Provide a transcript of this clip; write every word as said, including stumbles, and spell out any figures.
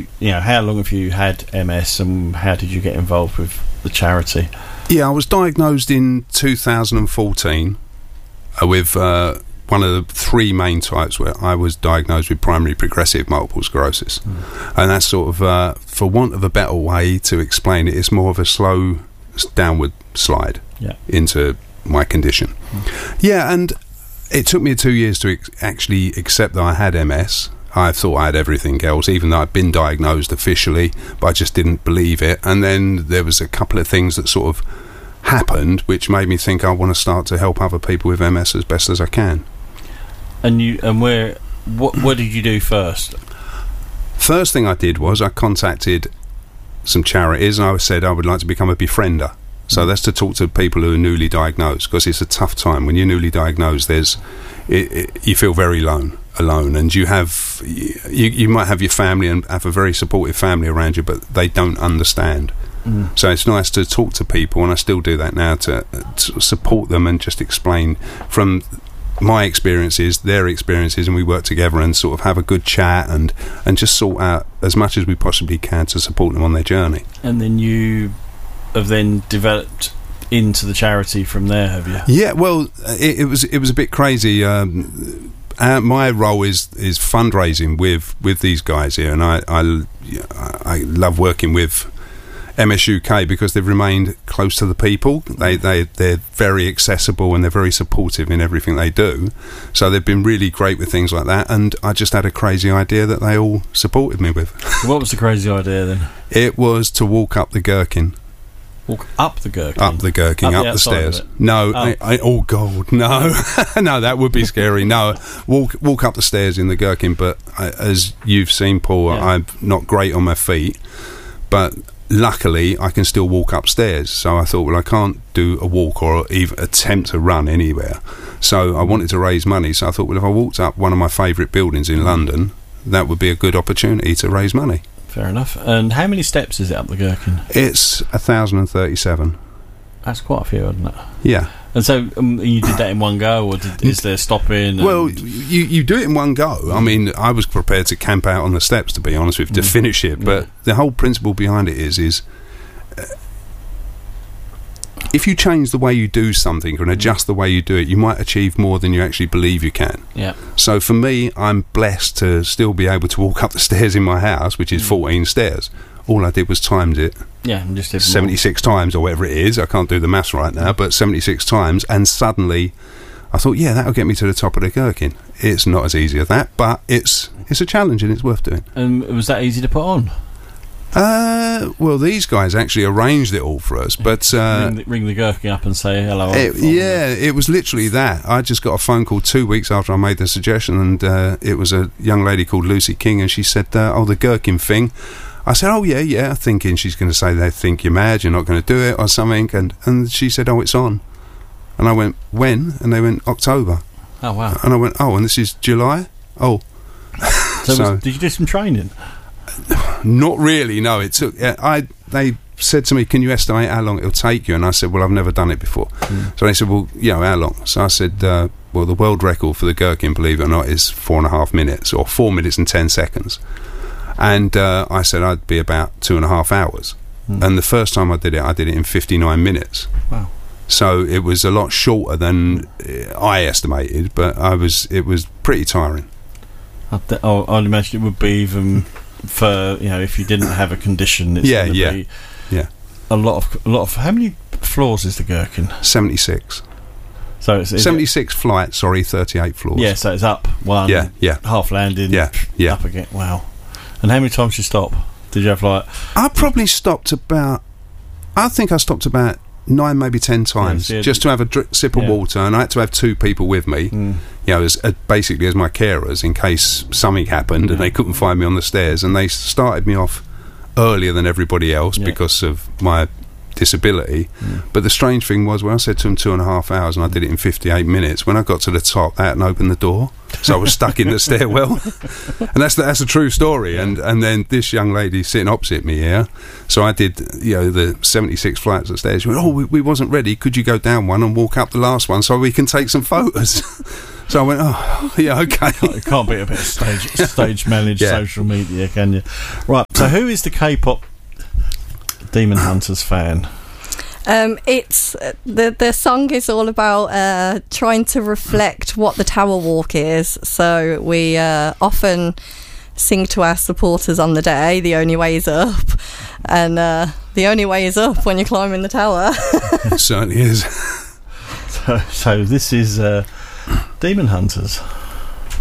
you know, how long have you had M S, and how did you get involved with the charity? Yeah, I was diagnosed in two thousand fourteen uh, with uh, one of the three main types, where I was diagnosed with primary progressive multiple sclerosis. Mm. And that's sort of, uh, for want of a better way to explain it, it's more of a slow downward slide yeah. into my condition. Mm. Yeah, and it took me two years to ex- actually accept that I had M S. I thought I had everything else, even though I'd been diagnosed officially, but I just didn't believe it. And then there was a couple of things that sort of happened which made me think I want to start to help other people with M S as best as I can. And you and where what what did you do first? First thing I did was I contacted some charities, and I said I would like to become a befriender. So that's to talk to people who are newly diagnosed, because it's a tough time when you're newly diagnosed. There's it, it, you feel very alone alone and you have you, you might have your family and have a very supportive family around you, but they don't understand. Mm. So it's nice to talk to people, and I still do that now, to, to support them and just explain from my experiences, their experiences, and we work together and sort of have a good chat and and just sort out as much as we possibly can to support them on their journey. And then you have then developed into the charity from there, have you? Yeah, well, it, it was it was a bit crazy. Um, uh, my role is is fundraising with with these guys here, and I I, I love working with M S U K because they've remained close to the people. They they they're very accessible and they're very supportive in everything they do. So they've been really great with things like that. And I just had a crazy idea that they all supported me with. What was the crazy idea then? It was to walk up the Gherkin. Walk up the Gherkin? Up the Gherkin, up, up the, the stairs. No, oh. I, I, oh God, no, no, that would be scary. No, walk walk up the stairs in the Gherkin. But I, as you've seen, Paul, yeah. I'm not great on my feet, but luckily I can still walk upstairs. So I thought, well, I can't do a walk or even attempt to run anywhere. So I wanted to raise money. So I thought, well, if I walked up one of my favourite buildings in London, that would be a good opportunity to raise money. Fair enough. And how many steps is it up the Gherkin? It's one thousand thirty-seven. That's quite a few, isn't it? Yeah. And so um, you did that in one go, or did, is there stopping? Well, you you do it in one go. I mean, I was prepared to camp out on the steps, to be honest with you, to mm. finish it. But yeah. the whole principle behind it is, is uh, if you change the way you do something and adjust the way you do it, you might achieve more than you actually believe you can. Yeah. So for me, I'm blessed to still be able to walk up the stairs in my house, which is mm. fourteen stairs. All I did was timed it. Yeah, just did seventy-six more. Times or whatever it is. I can't do the maths right now, but seventy-six times, and suddenly I thought, yeah, that'll get me to the top of the Gherkin. It's not as easy as that, but it's it's a challenge and it's worth doing. And was that easy to put on? Uh, well, these guys actually arranged it all for us, but uh, ring, the, ring the Gherkin up and say hello. It, yeah, it was literally that. I just got a phone call two weeks after I made the suggestion, and uh, it was a young lady called Lucy King, and she said, uh, "Oh, the Gherkin thing." I said, "Oh yeah, yeah," thinking she's going to say they think you're mad, you're not going to do it or something, and and she said, "Oh, it's on," and I went, "When?" And they went, "October." Oh wow! And I went, "Oh, and this is July." Oh, so, so was, did you do some training? Not really. No, it took. I they said to me, "Can you estimate how long it'll take you?" And I said, "Well, I've never done it before." Mm. So they said, "Well, you know, how long?" So I said, uh, "Well, the world record for the Gherkin, believe it or not, is four and a half minutes, or four minutes and ten seconds." And uh, I said I'd be about two and a half hours. Mm. And the first time I did it, I did it in fifty-nine minutes. Wow! So it was a lot shorter than I estimated, but I was it was pretty tiring. I th- oh, I'd imagine it would be even for, you know, if you didn't have a condition. It's yeah, gonna yeah, be yeah. A lot of a lot of. How many floors is the Gherkin? seventy-six. So it's seventy-six it, flights. Sorry, thirty-eight floors. Yeah, so it's up one. Yeah, yeah. Half landing. Yeah, yeah. Up again. Wow. And how many times did you stop? Did you have like? I probably stopped about. I think I stopped about nine, maybe ten times, yeah, just to have a dri- sip of yeah. water, and I had to have two people with me. Mm. You know, as uh, basically as my carers in case something happened yeah. and they couldn't find me on the stairs. And they started me off earlier than everybody else yeah. because of my disability. Mm. But the strange thing was, when I said to him two and a half hours and I did it in fifty-eight minutes, when I got to the top, they hadn't opened the door. So I was stuck in the stairwell. And that's that's a true story. And and then this young lady sitting opposite me here, so I did, you know, the seventy-six flights of stairs. She went, oh, we, we wasn't ready. Could you go down one and walk up the last one so we can take some photos? So I went, oh, yeah, okay. It can't be a bit of stage, stage managed yeah. social media, can you? Right, so who is the K-pop Demon Hunters fan? Um, it's the the song is all about uh, trying to reflect what the Tower Walk is. So we uh, often sing to our supporters on the day, "The only way is up," and uh, the only way is up when you're climbing the tower. It certainly is. So, so this is uh, Demon Hunters.